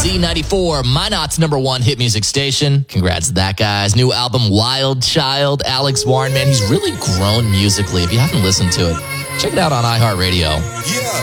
Z94, Minot's #1 hit music station. Congrats to that, guys. New album, Wild Child. Alex Warren, man, he's really grown musically. If you haven't listened to it, check it out on iHeartRadio. Yeah.